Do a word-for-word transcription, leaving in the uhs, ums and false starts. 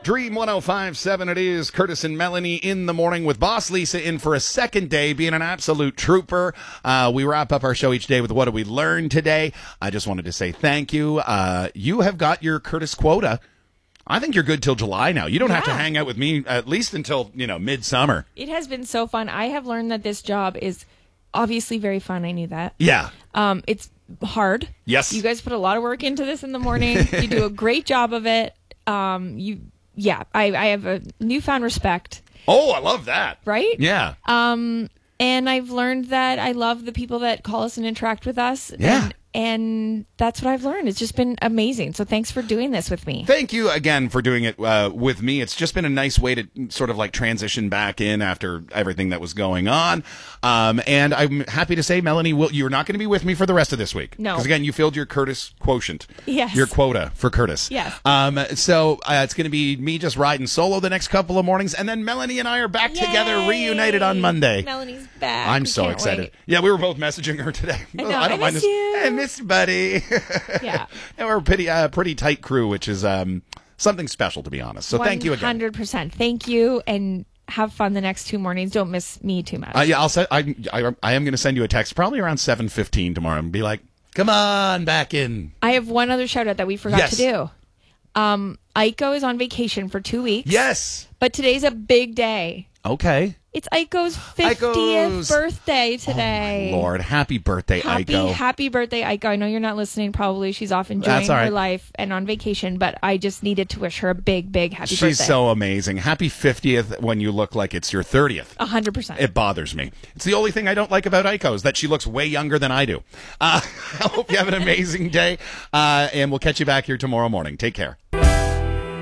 Dream one oh five point seven, it is Curtis and Melanie in the morning with Boss Lisa in for a second day, being an absolute trooper. Uh, we wrap up our show each day with what did we learn today. I just wanted to say thank you. Uh, you have got your Curtis quota. I think you're good till July now. You don't yeah. have to hang out with me at least until, you know, midsummer. It has been so fun. I have learned that this job is obviously very fun. I knew that. Yeah. Um, it's hard. Yes. You guys put a lot of work into this in the morning. You do a great job of it. Um, you, yeah, I, I have a newfound respect. Oh, I love that. Right? Yeah. Um, and I've learned that I love the people that call us and interact with us. Yeah. And, and that's what I've learned. It's just been amazing. So thanks for doing this with me. Thank you again for doing it uh, with me. It's just been a nice way to sort of like transition back in after everything that was going on. Um, and I'm happy to say, Melanie, will, you're not going to be with me for the rest of this week. No. Because again, you filled your Curtis quotient. Yes. Your quota for Curtis. Yes. Um, so uh, it's going to be me just riding solo the next couple of mornings. And then Melanie and I are back Yay! together, reunited on Monday. Melanie's back. I'm We so can't excited. wait. Yeah, we were both messaging her today. I know. Oh, I don't miss mind you. this. I miss you, buddy. Yeah. And we're a pretty, uh, pretty tight crew, which is um, something special, to be honest. So thank you again. one hundred percent. Thank you, and have fun the next two mornings. Don't miss me too much. Uh, yeah, I'll say, I, I, I am going to send you a text probably around seven fifteen tomorrow and be like, come on back in. I have one other shout out that we forgot Yes. to do. Um, Aiko is on vacation for two weeks. Yes. But today's a big day. Okay. It's Aiko's fiftieth Aiko's- birthday today. Oh, my Lord. Happy birthday, Happy, Aiko. happy birthday, Aiko. I know you're not listening probably. She's off enjoying That's all right. her life and on vacation, but I just needed to wish her a big, big happy She's birthday. so amazing. Happy fiftieth when you look like it's your thirtieth. one hundred percent. It bothers me. It's the only thing I don't like about Aiko is that she looks way younger than I do. Uh, I hope you have an amazing day, uh, and we'll catch you back here tomorrow morning. Take care.